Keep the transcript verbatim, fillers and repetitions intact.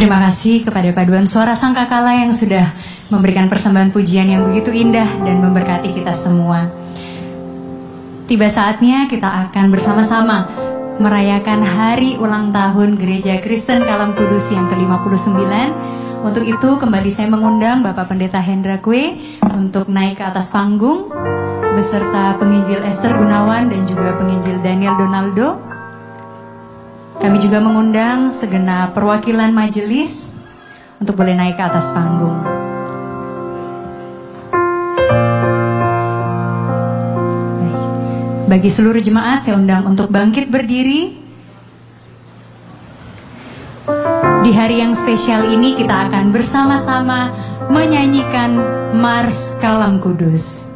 Terima kasih kepada paduan suara sangkakala yang sudah memberikan persembahan pujian yang begitu indah dan memberkati kita semua. Tiba saatnya kita akan bersama-sama merayakan hari ulang tahun Gereja Kristen Kalam Kudus yang ke lima puluh sembilan. Untuk itu kembali saya mengundang Bapak Pendeta Hendra Kwe untuk naik ke atas panggung beserta penginjil Esther Gunawan dan juga penginjil Daniel Donaldo. Kami juga mengundang segenap perwakilan majelis untuk boleh naik ke atas panggung. Baik. Bagi seluruh jemaat saya undang untuk bangkit berdiri. Di hari yang spesial ini kita akan bersama-sama menyanyikan Mars Kalam Kudus.